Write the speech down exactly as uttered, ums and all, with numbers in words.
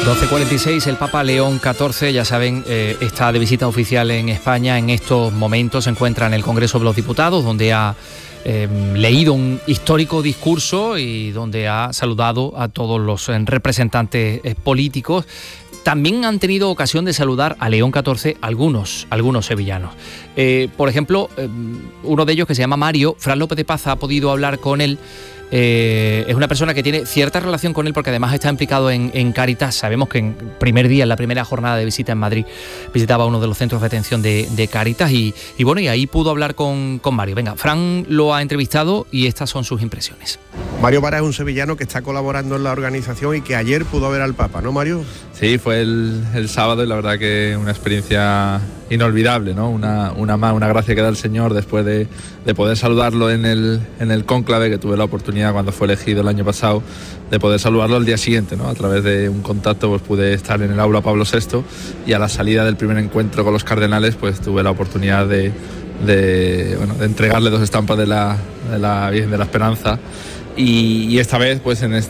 doce cuarenta y seis, el Papa León catorce, ya saben, eh, está de visita oficial en España. En estos momentos se encuentra en el Congreso de los Diputados, donde ha eh, leído un histórico discurso y donde ha saludado a todos los eh, representantes eh, políticos. También han tenido ocasión de saludar a León catorce algunos, algunos sevillanos. Eh, por ejemplo, eh, uno de ellos, que se llama Mario, Fran López de Paz ha podido hablar con él. Eh, es una persona que tiene cierta relación con él porque además está implicado en, en Cáritas. Sabemos que en primer día, en la primera jornada de visita en Madrid, visitaba uno de los centros de atención de, de Cáritas y, y bueno, y ahí pudo hablar con, con Mario. Venga, Fran lo ha entrevistado y estas son sus impresiones. Mario Vara es un sevillano que está colaborando en la organización y que ayer pudo ver al Papa, ¿no, Mario? Sí, fue el, el sábado y la verdad que una experiencia inolvidable, ¿no? Una, una, una gracia que da el Señor después de, de poder saludarlo en el, en el cónclave, que tuve la oportunidad cuando fue elegido el año pasado, de poder saludarlo al día siguiente, ¿no? A través de un contacto pues pude estar en el aula Pablo sexto y a la salida del primer encuentro con los cardenales pues tuve la oportunidad de, de, bueno, de entregarle dos estampas de la, de la Virgen de la Esperanza. Y, y esta vez, pues en,